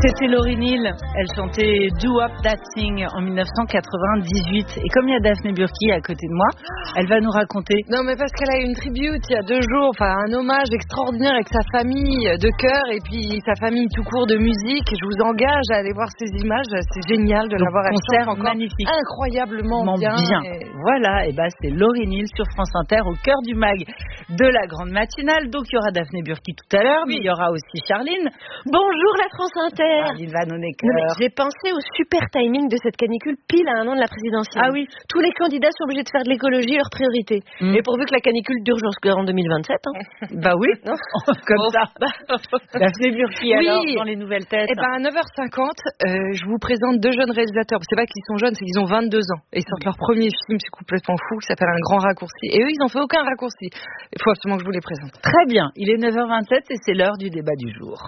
C'était Lauryn Hill, elle chantait Do Up That Thing en 1998. Et comme il y a Daphné Burki à côté de moi, elle va nous raconter. Non mais parce qu'elle a eu une tribute il y a 2 jours, un hommage extraordinaire avec sa famille de cœur et puis sa famille tout court de musique. Je vous engage à aller voir ces images, c'est génial de l'avoir. Concert magnifique. Incroyablement bien. Voilà, et c'est Lauryn Hill sur France Inter au cœur du mag de la grande matinale. Donc il y aura Daphné Burki tout à l'heure, mais il y aura aussi Charline. Bonjour la France Inter. J'ai pensé au super timing de cette canicule pile à 1 an de la présidentielle. Ah oui. Tous les candidats sont obligés de faire de l'écologie leur priorité. Et pourvu que la canicule dure jusqu'en 2027. Bah oui, non comme ça. Daphné Burki, alors, dans les nouvelles têtes. À 9h50, je vous présente 2 jeunes réalisateurs. C'est pas qu'ils sont jeunes, c'est qu'ils ont 22 ans. Et ils sortent leur premier film, c'est complètement fou, qui s'appelle Un grand raccourci. Et eux, ils n'ont fait aucun raccourci. Il faut absolument que je vous les présente. Très bien, il est 9h27 et c'est l'heure du débat du jour.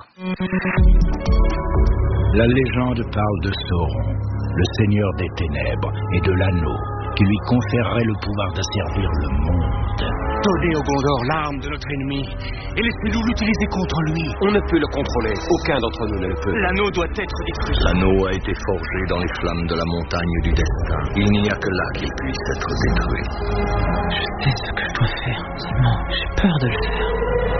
La légende parle de Sauron, le seigneur des ténèbres et de l'anneau, qui lui conférerait le pouvoir d'asservir le monde. Donnez au Gondor l'arme de notre ennemi et laissez-nous l'utiliser contre lui. On ne peut le contrôler, aucun d'entre nous ne le peut. L'anneau doit être détruit. L'anneau a été forgé dans les flammes de la montagne du destin. Il n'y a que là qu'il puisse être détruit. Je sais ce que je dois faire, seulement j'ai peur de le faire.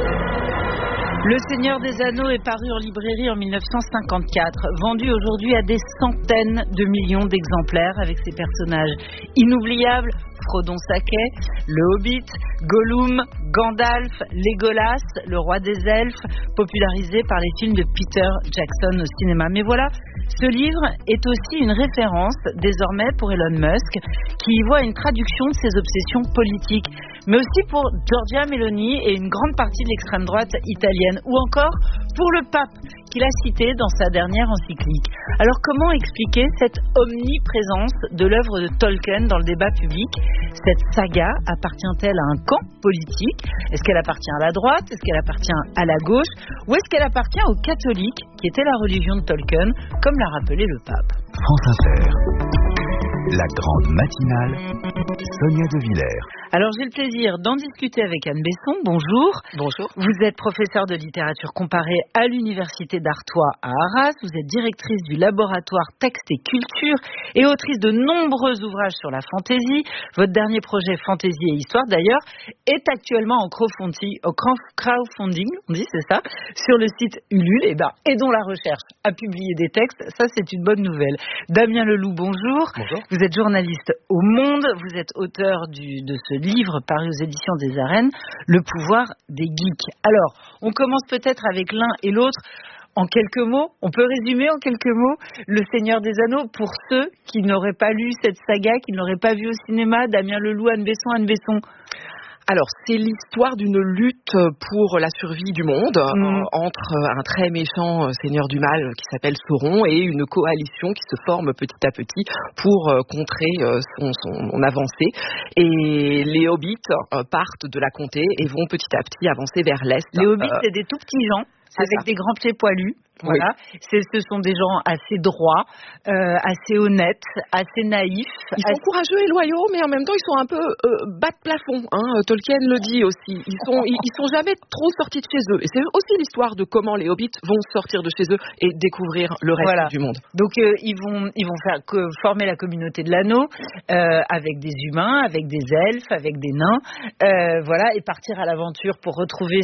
Le Seigneur des Anneaux est paru en librairie en 1954, vendu aujourd'hui à des centaines de millions d'exemplaires avec ses personnages inoubliables, Frodon Sacquet, le Hobbit, Gollum, Gandalf, Legolas, le roi des elfes, popularisé par les films de Peter Jackson au cinéma. Mais voilà, ce livre est aussi une référence désormais pour Elon Musk, qui y voit une traduction de ses obsessions politiques, mais aussi pour Giorgia Meloni et une grande partie de l'extrême droite italienne, ou encore pour le pape, qu'il a cité dans sa dernière encyclique. Alors comment expliquer cette omniprésence de l'œuvre de Tolkien dans le débat public? Cette saga appartient-elle à un camp politique? Est-ce qu'elle appartient à la droite? Est-ce qu'elle appartient à la gauche? Ou est-ce qu'elle appartient aux catholiques, qui était la religion de Tolkien, comme l'a rappelé le pape? France Inter, la grande matinale, Sonia De Villers. Alors j'ai le plaisir d'en discuter avec Anne Besson. Bonjour. Bonjour. Vous êtes professeure de littérature comparée à l'Université d'Artois à Arras. Vous êtes directrice du laboratoire Texte et Culture et autrice de nombreux ouvrages sur la fantaisie. Votre dernier projet Fantaisie et Histoire, d'ailleurs, est actuellement en crowdfunding, on dit, c'est ça, sur le site Ulule, et dont la recherche a publié des textes. Ça, c'est une bonne nouvelle. Damien Leloup, bonjour. Bonjour. Vous êtes journaliste au Monde. Vous êtes auteur de ce livre paru aux éditions des Arènes, Le pouvoir des geeks. Alors, on commence peut-être avec l'un et l'autre. En quelques mots, on peut résumer en quelques mots Le Seigneur des Anneaux pour ceux qui n'auraient pas lu cette saga, qui ne l'auraient pas vu au cinéma. Damien Leloup, Anne Besson. Alors, c'est l'histoire d'une lutte pour la survie du monde entre un très méchant seigneur du mal qui s'appelle Sauron et une coalition qui se forme petit à petit pour contrer son avancée. Et les hobbits partent de la comté et vont petit à petit avancer vers l'est. Les hobbits, c'est des tout petits gens avec des grands pieds poilus. Voilà, oui. Ce sont des gens assez droits, assez honnêtes, assez naïfs. Ils sont courageux et loyaux, mais en même temps ils sont un peu bas de plafond. Tolkien le dit aussi. Ils sont jamais trop sortis de chez eux. Et c'est aussi l'histoire de comment les hobbits vont sortir de chez eux et découvrir le reste du monde. Donc ils vont faire former la communauté de l'anneau avec des humains, avec des elfes, avec des nains, et partir à l'aventure pour retrouver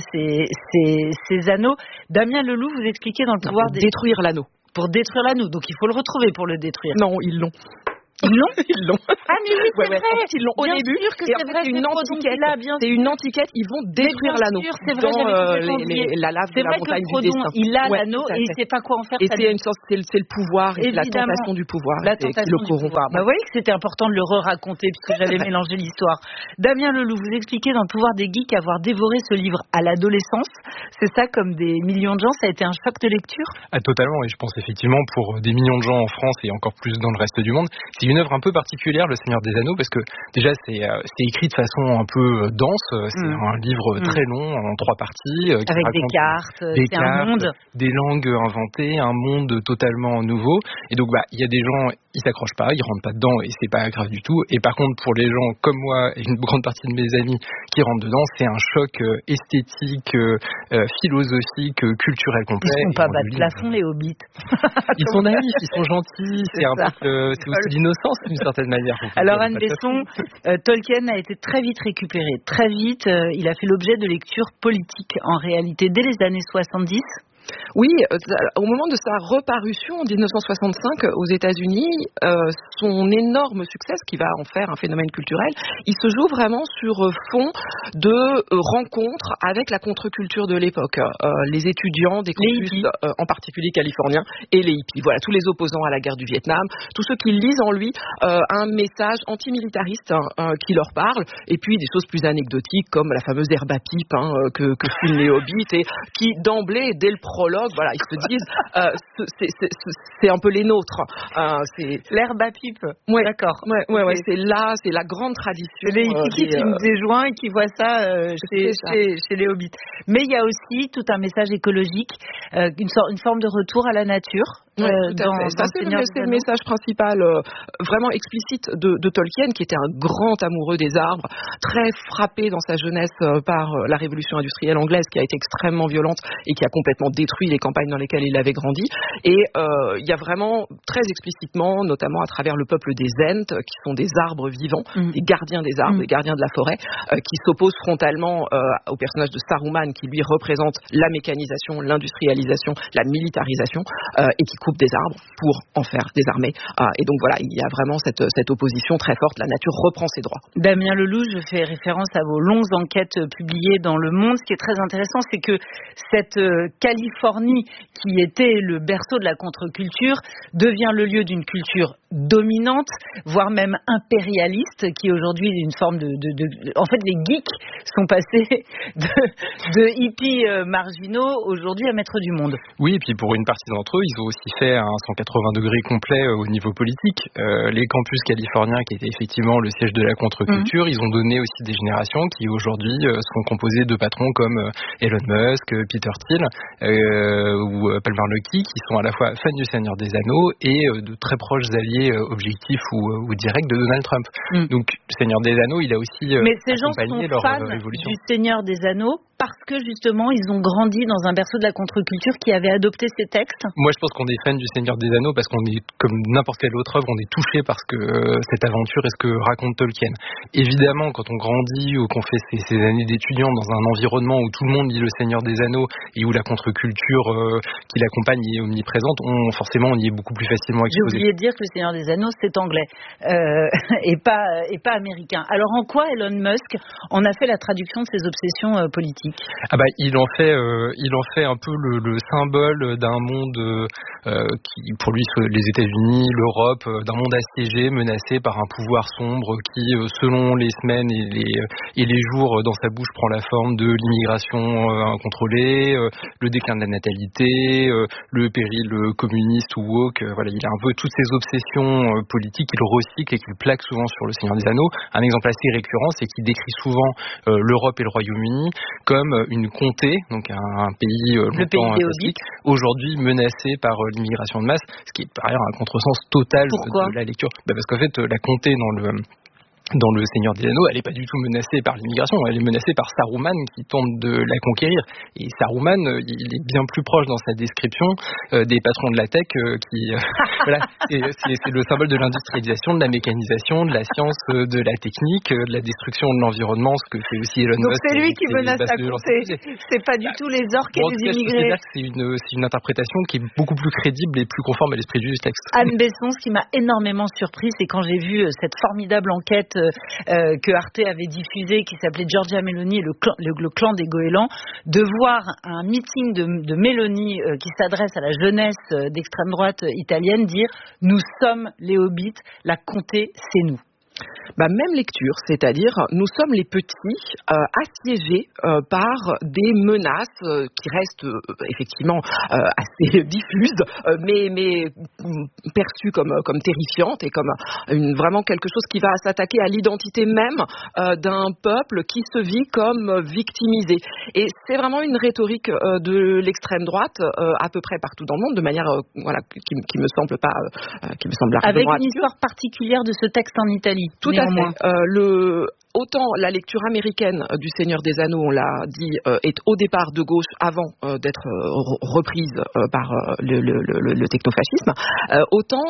ces anneaux. Damien Leloup, vous expliquez dans le pouvoir détruire l'anneau. Pour détruire l'anneau, donc il faut le retrouver pour le détruire. Non, ils l'ont. Ils l'ont. Ah mais oui, c'est vrai. Ils l'ont au début. Sûr que c'est vrai. C'est une antiquette. C'est une antiquette. Ils vont détruire l'anneau. C'est vrai. La lave de la montagne du destin. Il a l'anneau et il sait pas quoi en faire. Et c'est le pouvoir et la tentation du pouvoir. La tentation du pouvoir. Vous voyez que c'était important de le raconter puisque j'avais mélangé l'histoire. Damien Leloup, vous expliquez dans le pouvoir des geeks avoir dévoré ce livre à l'adolescence. C'est ça, comme des millions de gens, ça a été un choc de lecture. Totalement. Et je pense effectivement pour des millions de gens en France et encore plus dans le reste du monde, C'est une œuvre un peu particulière, Le Seigneur des Anneaux, parce que déjà c'est écrit de façon un peu dense. C'est un livre très long en 3 parties. Avec des cartes, un monde. Des langues inventées, un monde totalement nouveau. Et donc il y a des gens, ils s'accrochent pas, ils rentrent pas dedans et c'est pas grave du tout. Et par contre pour les gens comme moi et une grande partie de mes amis qui rentrent dedans, c'est un choc esthétique, philosophique, culturel complet. Ils sont pas bas de plafond les hobbits. Ils sont naïfs, ils sont gentils, c'est aussi l'innocence d'une certaine manière. Alors Anne Besson, Tolkien a été très vite récupéré. Très vite, il a fait l'objet de lectures politiques en réalité dès les années 70. Oui, au moment de sa reparution en 1965 aux États-Unis, son énorme succès, ce qui va en faire un phénomène culturel, il se joue vraiment sur fond de rencontres avec la contre-culture de l'époque. Les étudiants des campus, en particulier californiens, et les hippies. Voilà, tous les opposants à la guerre du Vietnam, tous ceux qui lisent en lui un message antimilitariste qui leur parle, et puis des choses plus anecdotiques comme la fameuse herbe à pipe que filment les hobbits, et qui d'emblée, dès le prologue, voilà, ils se disent c'est un peu les nôtres. C'est l'herbe à pipe. Ouais, d'accord. Ouais, c'est la grande tradition. Les hippies qui fument des joints et qui voient ça chez les hobbits. Mais il y a aussi tout un message écologique, une forme de retour à la nature. Ouais, c'est le message principal vraiment explicite de Tolkien, qui était un grand amoureux des arbres, très frappé dans sa jeunesse par la révolution industrielle anglaise qui a été extrêmement violente et qui a complètement détruit les campagnes dans lesquelles il avait grandi. Et il y a vraiment très explicitement, notamment à travers le peuple des Ents, qui sont des arbres vivants, des gardiens des arbres, des gardiens de la forêt, qui s'opposent frontalement au personnage de Saruman, qui lui représente la mécanisation, l'industrialisation, la militarisation, et qui coupe des arbres pour en faire des armées. Et donc voilà, il y a vraiment cette opposition très forte. La nature reprend ses droits. Damien Lelouch, je fais référence à vos longues enquêtes publiées dans Le Monde. Ce qui est très intéressant, c'est que cette Californie, qui était le berceau de la contre-culture, devient le lieu d'une culture dominante, voire même impérialiste, qui aujourd'hui est une forme En fait, les geeks sont passés de hippies marginaux aujourd'hui à maîtres du monde. Oui, et puis pour une partie d'entre eux, ils ont aussi fait un 180 degrés complet au niveau politique. Les campus californiens, qui étaient effectivement le siège de la contre-culture, ils ont donné aussi des générations qui aujourd'hui sont composées de patrons comme Elon Musk, Peter Thiel ou Palmer Luckey, qui sont à la fois fans du Seigneur des Anneaux et de très proches alliés objectifs ou directs de Donald Trump. Donc le Seigneur des Anneaux, il a aussi mais ces gens sont leur fans évolution. Du Seigneur des Anneaux parce que justement ils ont grandi dans un berceau de la contre-culture qui avait adopté ces textes. Moi je pense qu'on est fan du Seigneur des Anneaux parce qu'on est, comme n'importe quelle autre œuvre, on est touché par cette aventure et ce que raconte Tolkien. Évidemment, quand on grandit ou qu'on fait ces années d'étudiants dans un environnement où tout le monde lit le Seigneur des Anneaux et où la contre-culture qui l'accompagne est omniprésente, forcément on y est beaucoup plus facilement exposé. J'ai oublié de dire que le Seigneur des Anneaux c'est anglais et pas américain. Alors en quoi Elon Musk en a fait la traduction de ses obsessions politiques? Il en fait un peu le symbole d'un monde qui, pour lui, les États-Unis, l'Europe, d'un monde assiégé, menacé par un pouvoir sombre qui, selon les semaines et les jours, dans sa bouche, prend la forme de l'immigration incontrôlée, le déclin de la natalité, le péril communiste ou woke. Voilà, il a un peu toutes ces obsessions politiques qu'il recycle et qu'il plaque souvent sur le Seigneur des Anneaux. Un exemple assez récurrent, c'est qu'il décrit souvent l'Europe et le Royaume-Uni comme une comté, donc un pays longtemps fantastique, aujourd'hui menacé par l'immigration de masse, ce qui est par ailleurs un contresens total de la lecture. Parce qu'en fait, la comté dans le Seigneur des Anneaux, elle n'est pas du tout menacée par l'immigration, elle est menacée par Saruman qui tente de la conquérir. Et Saruman, il est bien plus proche dans sa description des patrons de la tech voilà, c'est le symbole de l'industrialisation, de la mécanisation, de la science, de la technique, de la destruction de l'environnement, ce que fait aussi Elon Musk. Donc c'est lui qui menace la comté, c'est pas du tout les orques et les immigrés. C'est une interprétation qui est beaucoup plus crédible et plus conforme à l'esprit du texte. Anne Besson, ce qui m'a énormément surpris, c'est quand j'ai vu cette formidable enquête que Arte avait diffusé, qui s'appelait Giorgia Meloni et le clan des goélands, de voir un meeting de Meloni qui s'adresse à la jeunesse d'extrême droite italienne dire « Nous sommes les hobbits, la comté, c'est nous ». Même lecture, c'est-à-dire nous sommes les petits assiégés par des menaces qui restent effectivement assez diffuses, mais perçues comme terrifiantes et comme vraiment quelque chose qui va s'attaquer à l'identité même d'un peuple qui se vit comme victimisé. Et c'est vraiment une rhétorique de l'extrême droite à peu près partout dans le monde, de manière qui me semble largement avec une histoire particulière de ce texte en Italie. Tout à fait. Autant la lecture américaine du Seigneur des Anneaux, on l'a dit, est au départ de gauche avant d'être reprise par le technofascisme, autant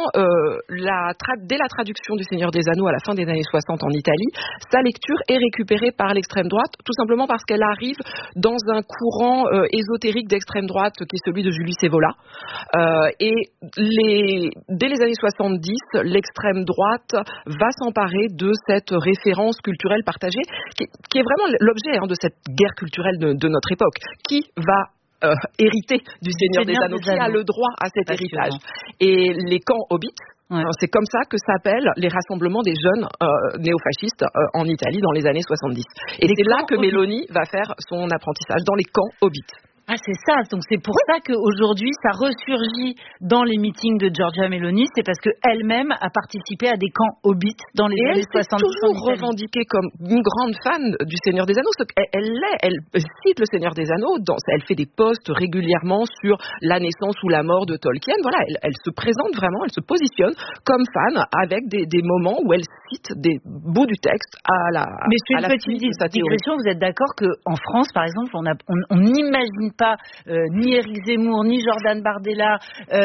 dès la traduction du Seigneur des Anneaux à la fin des années 60 en Italie, sa lecture est récupérée par l'extrême droite, tout simplement parce qu'elle arrive dans un courant ésotérique d'extrême droite qui est celui de Julius Evola. Et dès les années 70, l'extrême droite va s'emparer de cette référence culturelle partagée, qui est vraiment l'objet de cette guerre culturelle de notre époque. Qui va hériter du Seigneur des Anneaux? Qui a le droit à cet héritage? Et les camps Hobbit, c'est comme ça que s'appellent les rassemblements des jeunes néofascistes en Italie dans les années 70. Et c'est là que Meloni va faire son apprentissage, dans les camps Hobbit. Ah, c'est ça. Donc c'est pour ça qu'aujourd'hui ça ressurgit dans les meetings de Giorgia Meloni, c'est parce qu'elle-même a participé à des camps Hobbit dans les années 70. Elle s'est toujours revendiquée comme une grande fan du Seigneur des Anneaux. Elle cite le Seigneur des Anneaux, elle fait des posts régulièrement sur la naissance ou la mort de Tolkien. Voilà, elle se présente vraiment, elle se positionne comme fan avec des moments où elle cite des bouts du texte à la Mais je fais une petite digression. Vous êtes d'accord qu'en France, par exemple, on n'imagine pas ni Éric Zemmour, ni Jordan Bardella,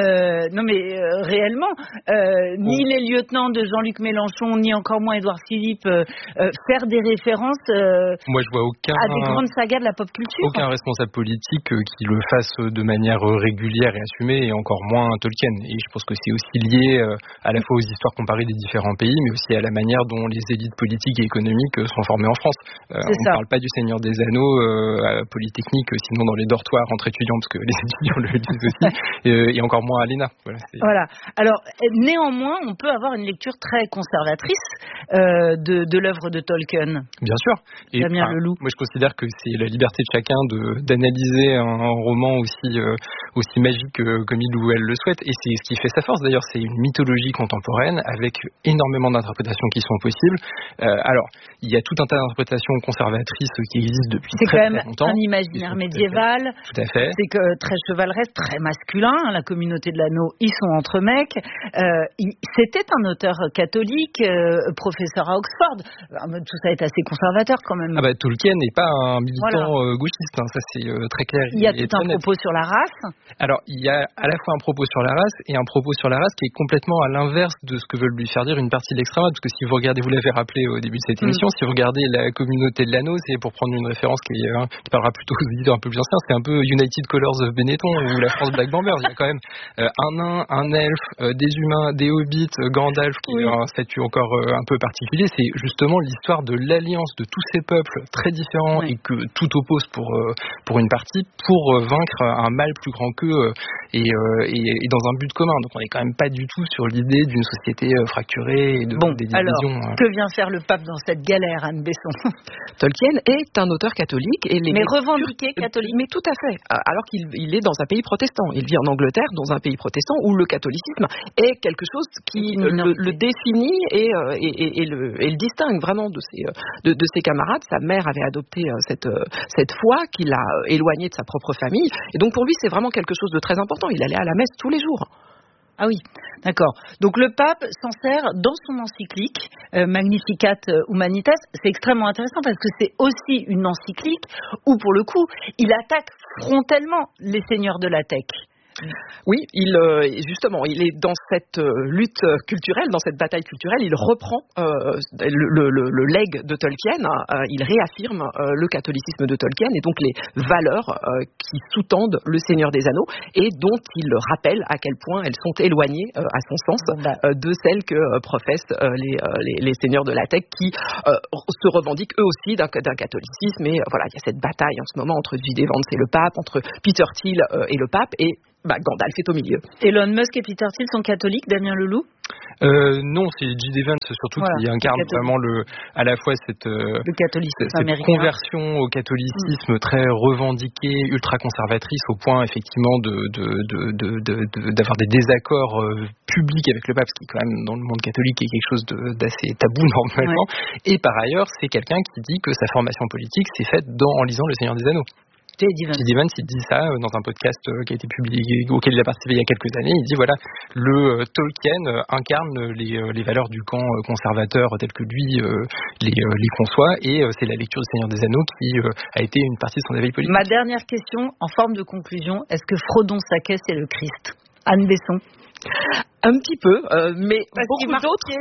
réellement, ni les lieutenants de Jean-Luc Mélenchon, ni encore moins Édouard Philippe, faire des références Moi, je vois à des grandes sagas de la pop culture. Aucun responsable politique qui le fasse de manière régulière et assumée, et encore moins Tolkien. Et je pense que c'est aussi lié à la fois aux histoires comparées des différents pays, mais aussi à la manière dont les élites politiques et économiques sont formées en France. On ne parle pas du Seigneur des Anneaux à Polytechnique, sinon dans les dortoirs entre étudiants, parce que les étudiants le disent aussi, et encore moins à l'ENA. Voilà. Alors, néanmoins, on peut avoir une lecture très conservatrice de l'œuvre de Tolkien. Bien sûr. Et Damien Leloup. Moi, je considère que c'est la liberté de chacun d'analyser un roman aussi magique comme il ou elle le souhaite. Et c'est ce qui fait sa force, d'ailleurs. C'est une mythologie contemporaine avec énormément d'interprétations qui sont possibles. Alors, il y a tout un tas d'interprétations conservatrices qui existent depuis très longtemps. C'est quand même un imaginaire médiéval. Tout à fait. C'est que très chevaleresque, très masculin. La communauté de l'anneau, ils sont entre mecs. C'était un auteur catholique, professeur à Oxford. Tout ça est assez conservateur quand même. Tolkien n'est pas un militant gauchiste, ça c'est très clair. Il y a tout un propos sur la race. Alors, il y a à la fois un propos sur la race et un propos sur la race qui est complètement à l'inverse de ce que veulent lui faire dire une partie de l'extrême droite. Parce que si vous regardez, vous l'avez rappelé au début de cette émission, si vous regardez la communauté de l'anneau, c'est pour prendre une référence qui parlera plutôt aux éditeurs un peu plus anciens, c'est un peu United Colors of Benetton ou la France Black Bombers. Il y a quand même un nain, un elfe, des humains, des hobbits, Gandalf qui a un statut encore un peu particulier. C'est justement l'histoire de l'alliance de tous ces peuples très différents et que tout oppose pour une partie pour vaincre un mal plus grand qu'eux et dans un but commun. Donc on n'est quand même pas du tout sur l'idée d'une société fracturée et des divisions. Alors, que vient faire le pape dans cette galère, Anne Besson? Tolkien est un auteur catholique. Mais revendiqué catholique. Mais tout à fait. Alors qu'il est dans un pays protestant. Il vit en Angleterre, dans un pays protestant, où le catholicisme est quelque chose qui le définit et le distingue vraiment de ses camarades. Sa mère avait adopté cette foi qu'il a éloignée de sa propre famille. Et donc pour lui, c'est vraiment quelque chose de très important. Il allait à la messe tous les jours. Ah oui, d'accord. Donc le pape s'en sert dans son encyclique Magnificat Humanitas. C'est extrêmement intéressant parce que c'est aussi une encyclique où, pour le coup, il attaque frontalement les seigneurs de la tech. Oui, justement, il est dans cette lutte culturelle, dans cette bataille culturelle, il reprend le legs de Tolkien, il réaffirme le catholicisme de Tolkien et donc les valeurs qui sous-tendent le Seigneur des Anneaux et dont il rappelle à quel point elles sont éloignées, à son sens, de celles que professent les seigneurs de la tech qui se revendiquent eux aussi d'un catholicisme. Et voilà, il y a cette bataille en ce moment entre J.D. Vance et le pape, entre Peter Thiel et le pape, et Gandalf est au milieu. Elon Musk et Peter Thiel sont catholiques, Damien Leloup? Non, c'est J.D. Vance surtout qui incarne vraiment à la fois cette conversion au catholicisme très revendiquée, ultra conservatrice, au point effectivement d'avoir des désaccords publics avec le pape, ce qui quand même dans le monde catholique est quelque chose d'assez tabou normalement. Ouais. Et par ailleurs, c'est quelqu'un qui dit que sa formation politique s'est faite en lisant Le Seigneur des Anneaux. J.D. Vance, il dit ça dans un podcast qui a été publié, auquel il a participé il y a quelques années. Il dit voilà, le Tolkien incarne les valeurs du camp conservateur tel que lui les conçoit, et c'est la lecture du Seigneur des Anneaux qui a été une partie de son éveil politique. Ma dernière question, en forme de conclusion, est-ce que Frodon Sacquet c'est le Christ? Anne Besson? Un petit peu, mais beaucoup d'autres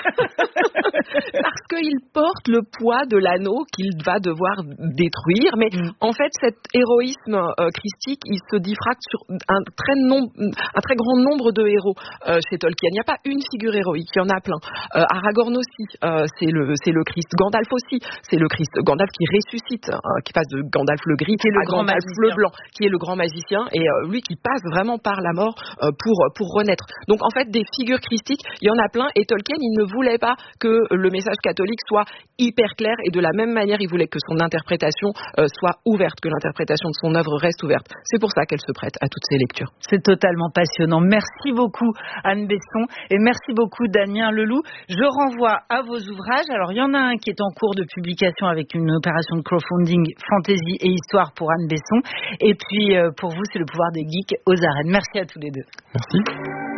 parce qu'il porte le poids de l'anneau qu'il va devoir détruire. Mais en fait, cet héroïsme christique, il se diffracte sur un très grand nombre de héros chez Tolkien. Il n'y a pas une figure héroïque, il y en a plein. Aragorn aussi, c'est le Christ. Gandalf aussi, c'est le Christ. Gandalf qui ressuscite, qui passe de Gandalf le gris à Gandalf le blanc, qui est le grand magicien, et lui qui passe vraiment par la mort pour renaître. Donc en fait, des figures christiques, il y en a plein, et Tolkien, il ne voulait pas que le message catholique soit hyper clair, et de la même manière, il voulait que son interprétation soit ouverte, que l'interprétation de son œuvre reste ouverte. C'est pour ça qu'elle se prête à toutes ces lectures. C'est totalement passionnant. Merci beaucoup Anne Besson, et merci beaucoup Damien Leloup. Je renvoie à vos ouvrages. Alors, il y en a un qui est en cours de publication avec une opération de crowdfunding Fantaisie et Histoire pour Anne Besson. Et puis, pour vous, c'est Le pouvoir des geeks aux arènes. Merci à tous les deux. Merci.